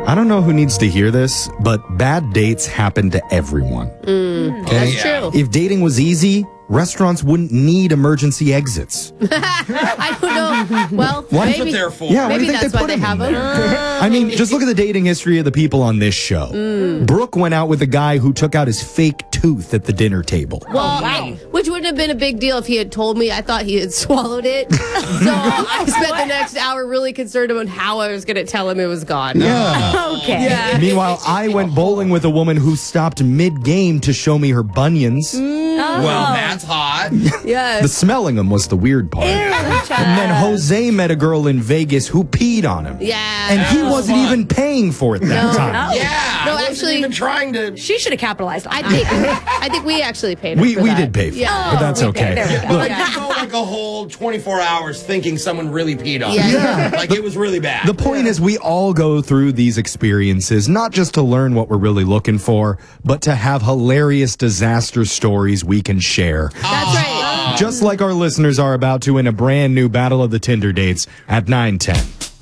I don't know who needs to hear this, but bad dates happen to everyone. That's true. If dating was easy, restaurants wouldn't need emergency exits. I don't know. Well, What? maybe, That's what they're for. Yeah, why do maybe you think that's they why put they them have in them. I mean, just look at the dating history of the people on this show. Brooke went out with a guy who took out his fake tooth at the dinner table. Well, which wouldn't have been a big deal if he had told me. I thought he had swallowed it. So I spent the next hour really concerned about how I was going to tell him it was gone. Yeah. Okay. Yeah. Meanwhile, I went bowling with a woman who stopped mid-game to show me her bunions. Well, that's hot. Yeah. The smelling them was the weird part. And then Jose met a girl in Vegas who peed on him. Yeah. And he That was wasn't fun. even paying for it that No. time. Yeah. No, I wasn't actually- even trying to. She should have capitalized on I that. think we actually paid. We for that. did pay for it, but that's okay. But Look, like, you go like a whole 24 hours thinking someone really peed on Yeah. you. Yeah. Like it was really bad. the point is we all go through these experiences, not just to learn what we're really looking for, but to have hilarious disaster stories we can share. That's right. Just like our listeners are about to in a brand new Battle of the Tinder Dates at 9:10.